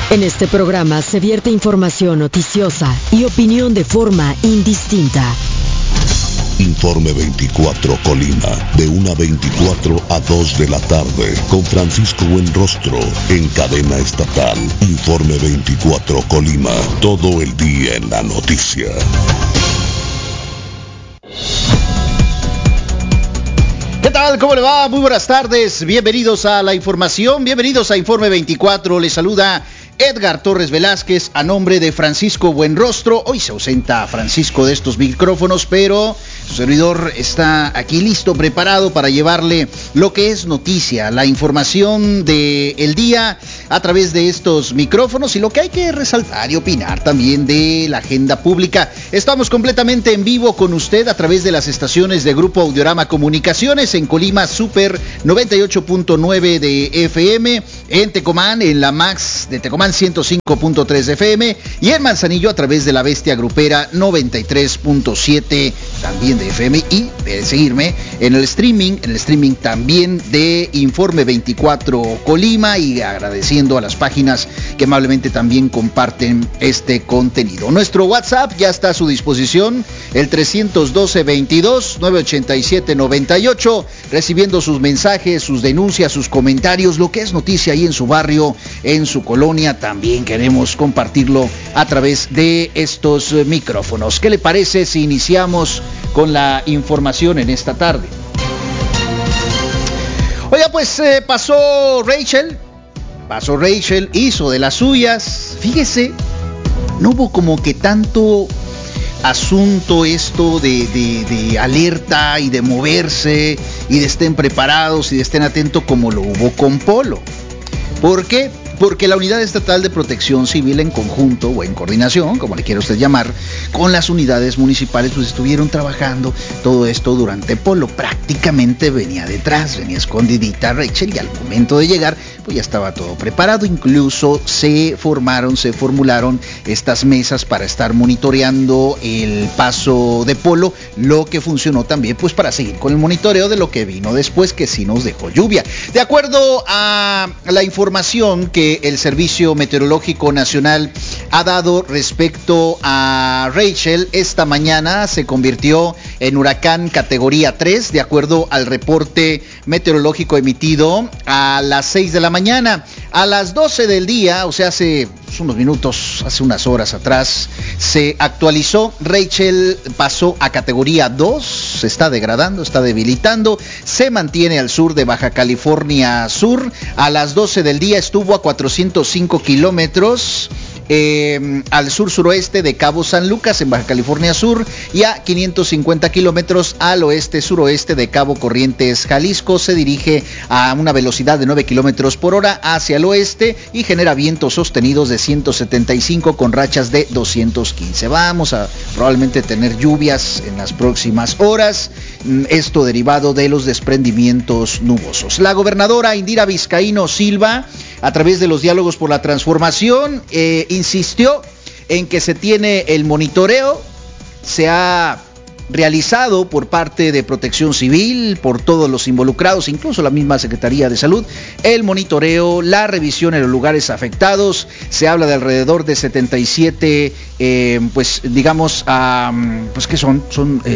En este programa se vierte información noticiosa y opinión de forma indistinta. Informe 24 Colima, de 1:24 a 2 de la tarde, con Francisco Buenrostro, en cadena estatal. Informe 24 Colima, todo el día en la noticia. ¿Qué tal? ¿Cómo le va? Muy buenas tardes, bienvenidos a la información, bienvenidos a Informe 24, les saluda Edgar Torres Velázquez a nombre de Francisco Buenrostro. Hoy se ausenta Francisco de estos micrófonos, pero su servidor está aquí listo, preparado para llevarle lo que es noticia, la información del día a través de estos micrófonos y lo que hay que resaltar y opinar también de la agenda pública. Estamos completamente en vivo con usted a través de las estaciones de Grupo Audiorama Comunicaciones en Colima Super 98.9 de FM, en Tecomán, en la Max de Tecomán 105.3 de FM y en Manzanillo a través de la Bestia Grupera 93.7 también de FM, y de seguirme en el streaming también de Informe 24 Colima, y agradeciendo a las páginas que amablemente también comparten este contenido. Nuestro WhatsApp ya está a su disposición, el 312-22-987-98, recibiendo sus mensajes, sus denuncias, sus comentarios, lo que es noticia ahí en su barrio, en su colonia. También queremos compartirlo a través de estos micrófonos. ¿Qué le parece si iniciamos con la información en esta tarde? Oiga, pues pasó Rachel, hizo de las suyas. Fíjese, no hubo como que tanto asunto esto de alerta y de moverse y de estén preparados y de estén atentos como lo hubo con Polo. ¿Por qué? Porque la Unidad Estatal de Protección Civil, en conjunto o en coordinación, como le quiera usted llamar, con las unidades municipales, pues estuvieron trabajando todo esto durante Polo. Prácticamente venía detrás, venía escondidita Rachel, y al momento de llegar pues ya estaba todo preparado. Incluso se formularon estas mesas para estar monitoreando el paso de Polo, lo que funcionó también pues para seguir con el monitoreo de lo que vino después, que sí nos dejó lluvia. De acuerdo a la información que el Servicio Meteorológico Nacional ha dado respecto a Rachel, esta mañana se convirtió en huracán categoría 3, de acuerdo al reporte meteorológico emitido a las 6 de la mañana. A las 12 del día, o sea, hace unos minutos, hace unas horas atrás, se actualizó. Rachel pasó a categoría 2, se está degradando, está debilitando, se mantiene al sur de Baja California Sur. A las 12 del día estuvo a 405 kilómetros al sur-suroeste de Cabo San Lucas en Baja California Sur, y a 550 kilómetros al oeste-suroeste de Cabo Corrientes, Jalisco. Se dirige a una velocidad de 9 kilómetros por hora hacia el oeste y genera vientos sostenidos de 175 con rachas de 215. Vamos a probablemente tener lluvias en las próximas horas, esto derivado de los desprendimientos nubosos. La gobernadora Indira Vizcaíno Silva, a través de los diálogos por la transformación, insistió en que se tiene el monitoreo, se ha realizado por parte de Protección Civil, por todos los involucrados, incluso la misma Secretaría de Salud, el monitoreo, la revisión en los lugares afectados. Se habla de alrededor de 77, pues digamos, pues que son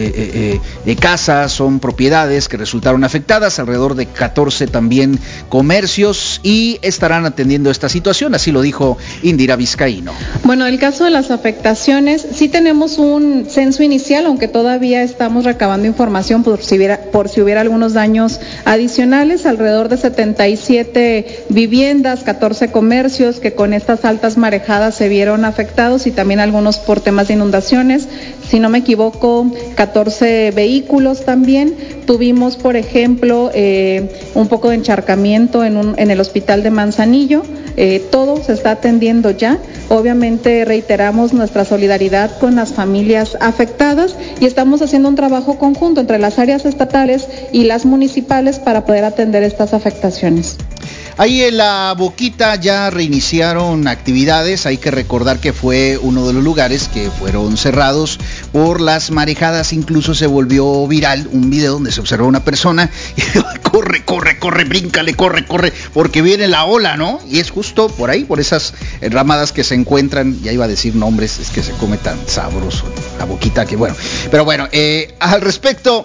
casas, son propiedades que resultaron afectadas, alrededor de 14 también comercios, y estarán atendiendo esta situación, así lo dijo Indira Vizcaíno. Bueno, el caso de las afectaciones, sí tenemos un censo inicial, aunque todavía estamos recabando información por si hubiera algunos daños adicionales. Alrededor de 77 viviendas, 14 comercios que con estas altas marejadas se vieron afectados, y también algunos por temas de inundaciones. Si no me equivoco, 14 vehículos también. Tuvimos, por ejemplo, un poco de encharcamiento en el hospital de Manzanillo. Todo se está atendiendo ya. Obviamente reiteramos nuestra solidaridad con las familias afectadas, y estamos haciendo un trabajo conjunto entre las áreas estatales y las municipales para poder atender estas afectaciones. Ahí en La Boquita ya reiniciaron actividades. Hay que recordar que fue uno de los lugares que fueron cerrados por las marejadas. Incluso se volvió viral un video donde se observa una persona y corre, bríncale, corre, porque viene la ola, ¿no? Y es justo por ahí, por esas ramadas que se encuentran, ya iba a decir nombres, es que se come tan sabroso la boquita que bueno. Pero bueno, al respecto,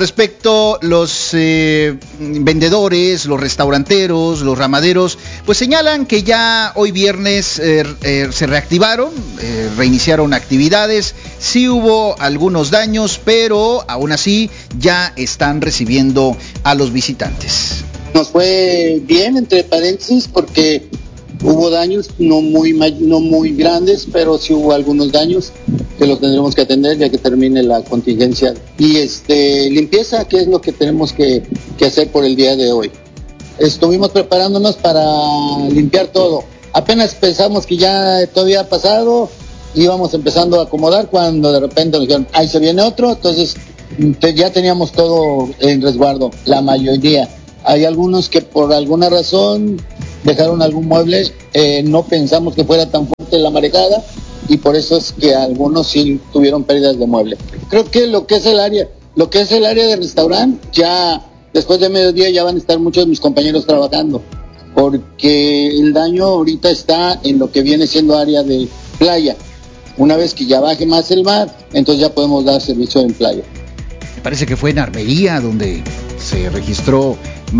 los vendedores, los restauranteros, los ramaderos, pues señalan que ya hoy viernes se reactivaron, reiniciaron actividades. Sí hubo algunos daños, pero aún así ya están recibiendo a los visitantes. Nos fue bien, entre paréntesis, porque hubo daños no muy grandes, pero sí hubo algunos daños que los tendremos que atender ya que termine la contingencia. Y limpieza, que es lo que tenemos que hacer por el día de hoy. Estuvimos preparándonos para limpiar todo. Apenas pensamos que ya todo había pasado, íbamos empezando a acomodar cuando de repente nos dijeron, ahí se viene otro, entonces ya teníamos todo en resguardo, la mayoría. Hay algunos que por alguna razón dejaron algún mueble, no pensamos que fuera tan fuerte la marejada y por eso es que algunos sí tuvieron pérdidas de mueble. Creo que lo que es el área de restaurante, ya después de mediodía ya van a estar muchos de mis compañeros trabajando, porque el daño ahorita está en lo que viene siendo área de playa. Una vez que ya baje más el mar, entonces ya podemos dar servicio en playa. Me parece que fue en Armería donde se registraron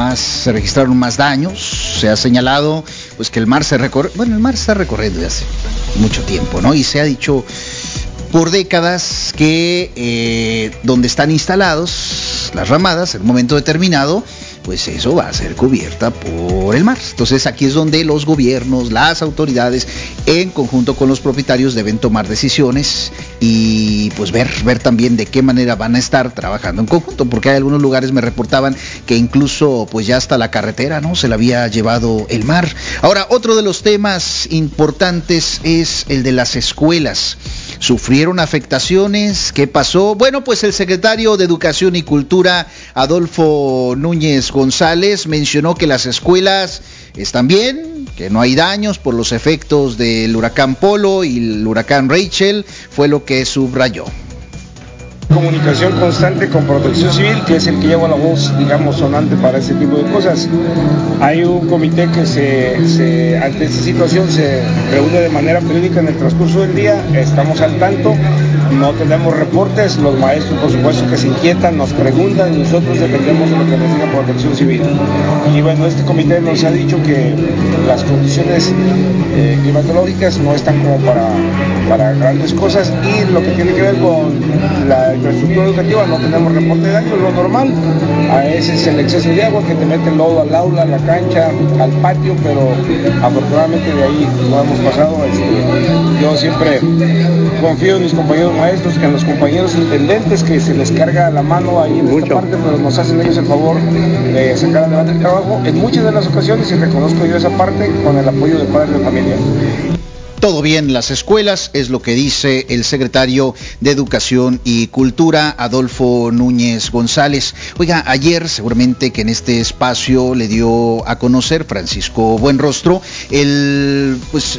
más daños. Se ha señalado pues que el mar está recorriendo desde hace mucho tiempo, ¿no? Y se ha dicho por décadas que donde están instalados las ramadas, en un momento determinado, pues eso va a ser cubierta por el mar. Entonces aquí es donde los gobiernos, las autoridades, en conjunto con los propietarios, deben tomar decisiones y pues ver también de qué manera van a estar trabajando en conjunto, porque hay algunos lugares, me reportaban, que incluso pues ya hasta la carretera, ¿no?, se la había llevado el mar. Ahora, otro de los temas importantes es el de las escuelas. ¿Sufrieron afectaciones? ¿Qué pasó? Bueno, pues el secretario de Educación y Cultura, Adolfo Núñez González, mencionó que las escuelas están bien, que no hay daños por los efectos del huracán Polo y el huracán Rachel, fue lo que subrayó. Comunicación constante con Protección Civil, que es el que lleva la voz, digamos, sonante para este tipo de cosas. Hay un comité que ante esta situación se reúne de manera periódica en el transcurso del día. Estamos al tanto, no tenemos reportes, los maestros por supuesto que se inquietan, nos preguntan y nosotros dependemos de lo que nos diga Protección Civil. Y bueno, este comité nos ha dicho que las condiciones climatológicas no están como para grandes cosas, y lo que tiene que ver con la infraestructura educativa no tenemos reporte de daño, lo normal. A veces es el exceso de agua que te mete el lodo al aula, a la cancha, al patio, pero afortunadamente de ahí no hemos pasado. Yo siempre confío en mis compañeros maestros, en los compañeros intendentes, que se les carga la mano ahí en esta parte, pero nos hacen ellos el favor de sacar adelante el trabajo en muchas de las ocasiones, y reconozco yo esa parte con el apoyo de padres de familia. Todo bien en las escuelas, es lo que dice el secretario de Educación y Cultura, Adolfo Núñez González. Oiga, ayer seguramente que en este espacio le dio a conocer Francisco Buenrostro el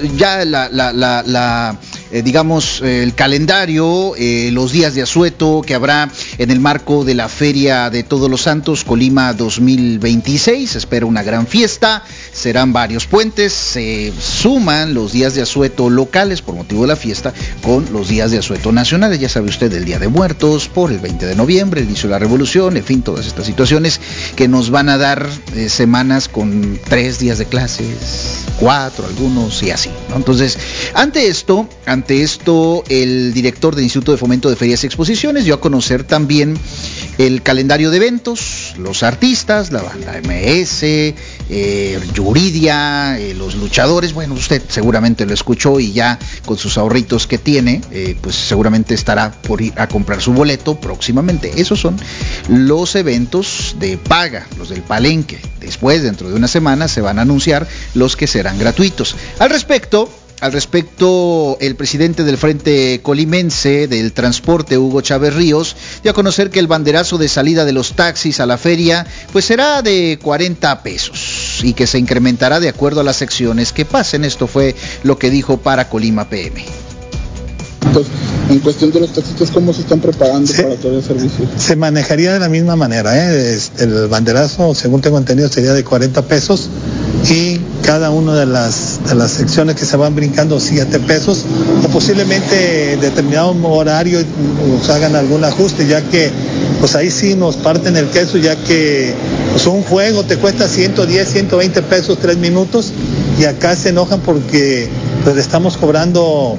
calendario, los días de asueto que habrá en el marco de la Feria de Todos los Santos Colima 2026. Se espera una gran fiesta, serán varios puentes, se suman los días de asueto locales por motivo de la fiesta con los días de asueto nacionales. Ya sabe usted, el Día de Muertos por el 20 de noviembre, el inicio de la Revolución, en fin, todas estas situaciones que nos van a dar semanas con 3 días de clases, 4 algunos y así, ¿no? Entonces, ante esto, el director del Instituto de Fomento de Ferias y Exposiciones dio a conocer también el calendario de eventos, los artistas, la banda MS, Yuridia, los luchadores. Bueno, usted seguramente lo escuchó y ya con sus ahorritos que tiene, pues seguramente estará por ir a comprar su boleto próximamente. Esos son los eventos de paga, los del palenque. Después, dentro de una semana, se van a anunciar los que serán gratuitos. Al respecto, el presidente del Frente Colimense del Transporte, Hugo Chávez Ríos, dio a conocer que el banderazo de salida de los taxis a la feria pues será de 40 pesos y que se incrementará de acuerdo a las secciones que pasen. Esto fue lo que dijo para Colima PM. Pues En cuestión de los taxistas, ¿cómo se están preparando para todo el servicio? Se manejaría de la misma manera, el banderazo, según tengo entendido, sería de 40 pesos y cada una de las secciones que se van brincando 7 pesos, o posiblemente en determinado horario nos hagan algún ajuste, ya que pues ahí sí nos parten el queso, ya que pues un juego te cuesta 110, 120 pesos 3 minutos, y acá se enojan porque pues le estamos cobrando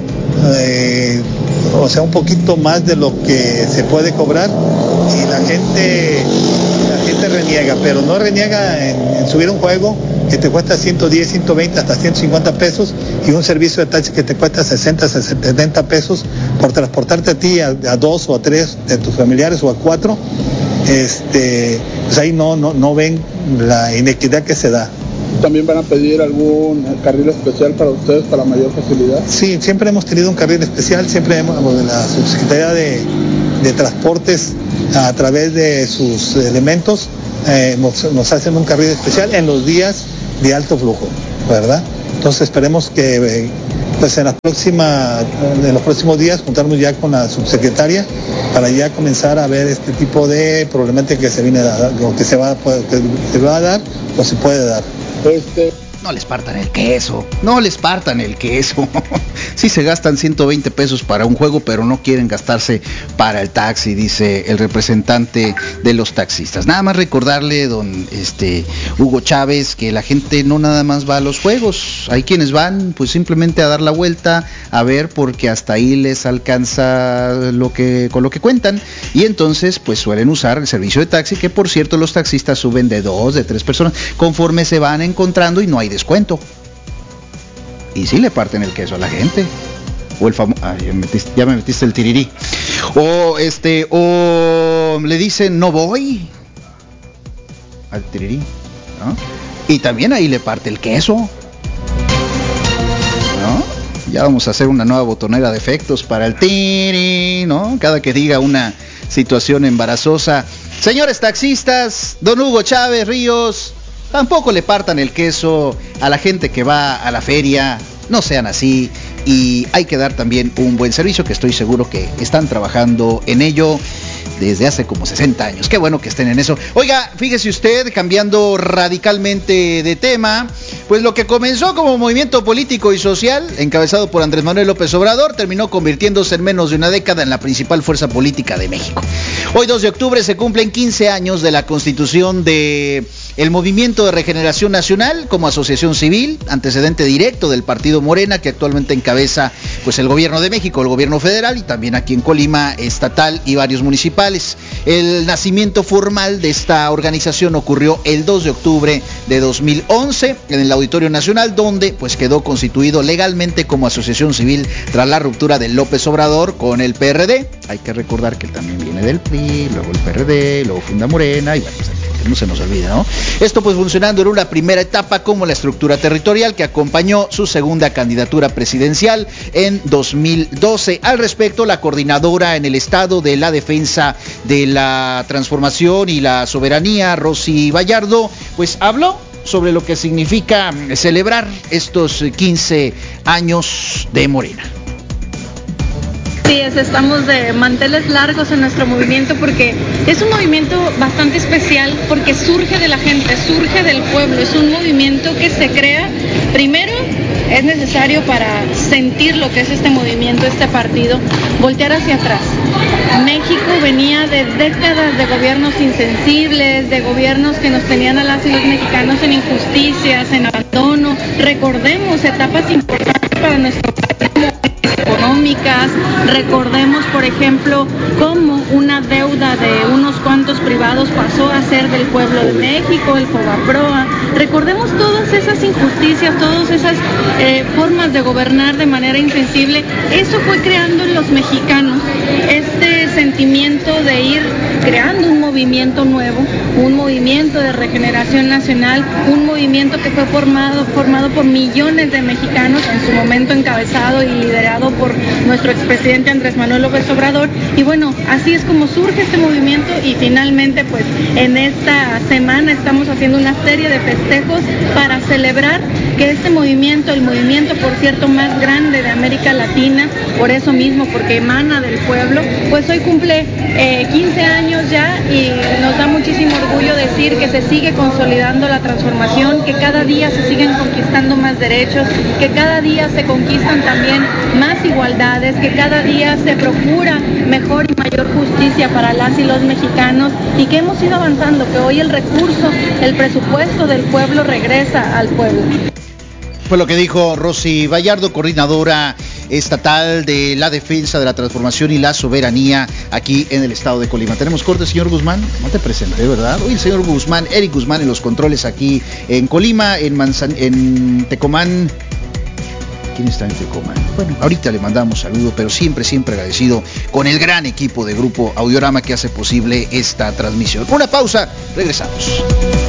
un poquito más de lo que se puede cobrar, y la gente reniega, pero no reniega en subir un juego que te cuesta 110, 120, hasta 150 pesos, y un servicio de taxi que te cuesta 60, 70 pesos por transportarte a ti, a 2 o a 3 de tus familiares, o a 4, pues ahí no ven la inequidad que se da. ¿También van a pedir algún carril especial para ustedes para mayor facilidad? Sí, siempre hemos tenido un carril especial, la Subsecretaría de Transportes, a través de sus elementos, nos hacen un carril especial en los días de alto flujo, ¿verdad? Entonces esperemos que pues en los próximos días juntarnos ya con la subsecretaria para ya comenzar a ver este tipo de problemática que se viene a dar, o que se va a dar o se puede dar. No les partan el queso, no les partan el queso. Sí se gastan 120 pesos para un juego, pero no quieren gastarse para el taxi, dice el representante de los taxistas. Nada más recordarle, don Hugo Chávez, que la gente no nada más va a los juegos. Hay quienes van pues simplemente a dar la vuelta, a ver, porque hasta ahí les alcanza con lo que cuentan, y entonces pues suelen usar el servicio de taxi, que por cierto los taxistas suben de 2, de 3 personas conforme se van encontrando y no hay descuento. Y sí le parten el queso a la gente. O el famoso, ya me metiste el tirirí. O le dicen no voy al tirirí, ¿no? Y también ahí le parte el queso, ¿no? Ya vamos a hacer una nueva botonera de efectos para el tiri, ¿no? Cada que diga una situación embarazosa. Señores taxistas, don Hugo Chávez Ríos, tampoco le partan el queso a la gente que va a la feria, no sean así, y hay que dar también un buen servicio, que estoy seguro que están trabajando en ello desde hace como 60 años. Qué bueno que estén en eso. Oiga, fíjese usted, cambiando radicalmente de tema, pues lo que comenzó como movimiento político y social, encabezado por Andrés Manuel López Obrador, terminó convirtiéndose en menos de una década en la principal fuerza política de México. Hoy, 2 de octubre, se cumplen 15 años de la constitución de el Movimiento de Regeneración Nacional como asociación civil, antecedente directo del partido Morena, que actualmente encabeza pues el gobierno de México, el gobierno federal, y también aquí en Colima, estatal y varios municipales. El nacimiento formal de esta organización ocurrió el 2 de octubre de 2011 en el Auditorio Nacional, donde pues quedó constituido legalmente como asociación civil tras la ruptura de López Obrador con el PRD. Hay que recordar que él también viene del PRI, luego el PRD, luego funda Morena, y bueno, pues no se nos olvide, ¿no? Esto pues funcionando en una primera etapa como la estructura territorial que acompañó su segunda candidatura presidencial en 2012. Al respecto, la coordinadora en el estado de la defensa de la transformación y la soberanía, Rosy Vallardo, pues habló sobre lo que significa celebrar estos 15 años de Morena. Sí, estamos de manteles largos en nuestro movimiento porque es un movimiento bastante especial, porque surge de la gente, surge del pueblo. Es un movimiento que se crea, primero es necesario para sentir lo que es este movimiento, este partido, voltear hacia atrás. México venía de décadas de gobiernos insensibles, de gobiernos que nos tenían a las y los mexicanos en injusticias, en abandono. Recordemos etapas importantes para nuestro país, económicas. Recordemos, por ejemplo, cómo una deuda de unos cuantos privados pasó a ser del pueblo de México, el Fobaproa. Recordemos todas esas injusticias, todas esas formas de gobernar de manera insensible. Eso fue creando en los mexicanos este sentimiento de ir creando un movimiento nuevo, un movimiento de regeneración nacional, un movimiento que fue formado por millones de mexicanos, en su momento encabezado y liderado por nuestro expresidente Andrés Manuel López Obrador. Y bueno, así es como surge este movimiento, y finalmente pues en esta semana estamos haciendo una serie de festejos para celebrar que este movimiento, el movimiento por cierto más grande de América Latina, por eso mismo, porque emana del pueblo, pues hoy cumple 15 años ya, y nos da muchísimo orgullo decir que se sigue consolidando la transformación, que cada día se siguen conquistando más derechos, que cada día se conquistan también más igualdades, que cada día se procura mejor y mayor justicia para las y los mexicanos, y que hemos ido avanzando, que hoy el recurso, el presupuesto del pueblo regresa al pueblo. Fue lo que dijo Rosy Vallardo, coordinadora estatal de la defensa de la transformación y la soberanía aquí en el estado de Colima. Tenemos corte, señor Guzmán. No te presenté, ¿verdad? Hoy el señor Guzmán, Eric Guzmán, en los controles aquí en Colima, en Tecomán. ¿Quién está en Tecomán? Bueno, ahorita le mandamos saludo, pero siempre agradecido con el gran equipo de Grupo Audiorama que hace posible esta transmisión. Una pausa, regresamos.